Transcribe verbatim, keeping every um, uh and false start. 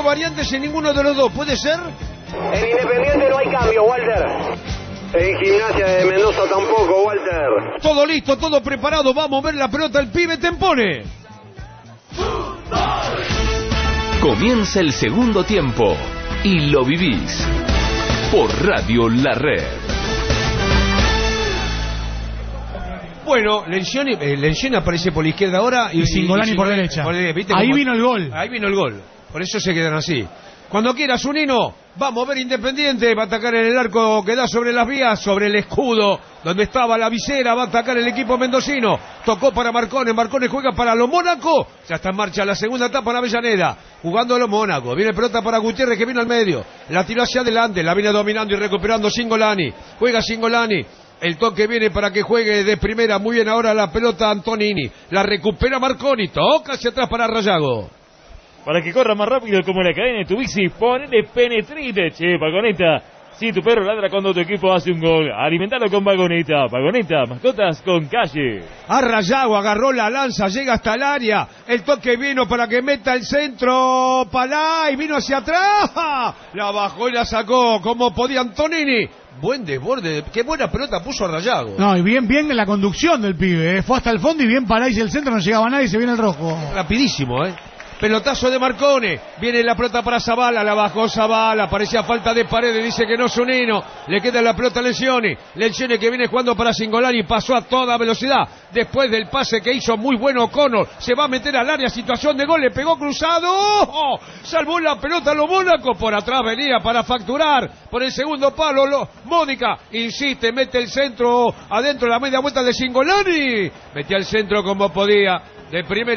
variantes en ninguno de los dos, ¿puede ser? En Independiente no hay cambio, Walter. En Gimnasia de Mendoza tampoco, Walter. Todo listo, todo preparado, va a mover la pelota el pibe Tempone. Comienza el segundo tiempo y lo vivís por Radio La Red. Bueno, Lencioni, eh, Lencioni aparece por la izquierda ahora y, y Cingolani por derecha. Por, ¿viste? Ahí Como, vino el gol. Ahí vino el gol. Por eso se quedan así. Cuando quiera Zunino, va a mover Independiente, va a atacar en el arco que da sobre las vías, sobre el escudo, donde estaba la visera, va a atacar el equipo mendocino. Tocó para Marcone, Marcone juega para los Mónaco. Ya está en marcha la segunda etapa en Avellaneda, jugando a los Mónaco. Viene pelota para Gutiérrez que vino al medio, la tiró hacia adelante, la viene dominando y recuperando Cingolani. Juega Cingolani. El toque viene para que juegue de primera, muy bien ahora la pelota Antonini. La recupera Marconi, toca hacia atrás para Rayago. Para que corra más rápido como la cadena de tu bici, ponele Penetrite, che, Vagoneta. Si tu perro ladra cuando tu equipo hace un gol, alimentalo con Vagoneta. Vagoneta, mascotas con calle. A Rayago, agarró la lanza, llega hasta el área. El toque vino para que meta el centro. Palá y vino hacia atrás. La bajó y la sacó como podía Antonini. Buen desborde, qué buena pelota puso a Rayago. No, y bien, bien en la conducción del pibe, ¿eh? Fue hasta el fondo y bien pará y el centro no llegaba a nadie y se viene el rojo. Rapidísimo, ¿eh? Pelotazo de Marcone, viene la pelota para Zavala, la bajó Zavala, parecía falta de Paredes, dice que no Zunino, le queda la pelota a Lencioni, Lencioni que viene jugando para Cingolani, pasó a toda velocidad, después del pase que hizo muy bueno O'Connor, se va a meter al área, situación de gol, le pegó cruzado, ¡oh! Salvó la pelota a los Mónaco, por atrás venía para facturar, por el segundo palo, lo, Mónica, insiste, mete el centro adentro de la media vuelta de Cingolani, metía el centro como podía, de primera.